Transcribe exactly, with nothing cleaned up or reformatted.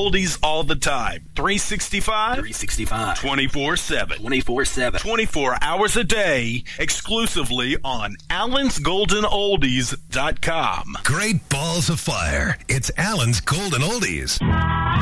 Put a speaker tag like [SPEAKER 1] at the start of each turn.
[SPEAKER 1] oldies all the time. three sixty-five?
[SPEAKER 2] three sixty-five.
[SPEAKER 1] twenty-four seven.
[SPEAKER 2] twenty-four seven.
[SPEAKER 1] twenty-four hours a day, exclusively on allens golden oldies dot com.
[SPEAKER 3] Great balls of fire. It's Allen's Golden Oldies.